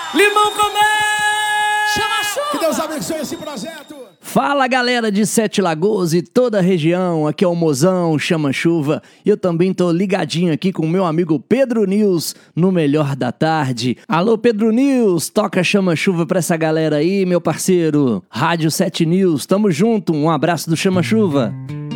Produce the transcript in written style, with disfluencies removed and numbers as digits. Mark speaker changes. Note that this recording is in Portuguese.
Speaker 1: Limão com mel!
Speaker 2: Chama chuva!
Speaker 3: Que Deus abençoe esse projeto.
Speaker 4: Fala galera de Sete Lagoas e toda a região, aqui é o Mozão, Chama Chuva. Eu também tô ligadinho aqui com o meu amigo Pedro News no Melhor da Tarde. Alô Pedro News, toca Chama Chuva pra essa galera aí, meu parceiro. Rádio 7 News, tamo junto, um abraço do Chama Chuva.